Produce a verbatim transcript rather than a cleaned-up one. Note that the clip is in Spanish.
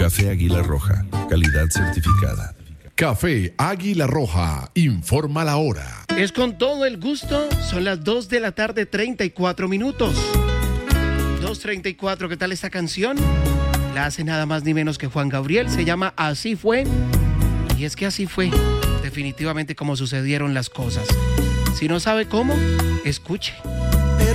Café Águila Roja, calidad certificada. Café Águila Roja, informa la hora. Es con todo el gusto, son las dos de la tarde, treinta y cuatro minutos. dos treinta y cuatro, ¿qué tal esta canción? La hace nada más ni menos que Juan Gabriel, se llama Así Fue. Y es que así fue, definitivamente como sucedieron las cosas. Si no sabe cómo, escuche.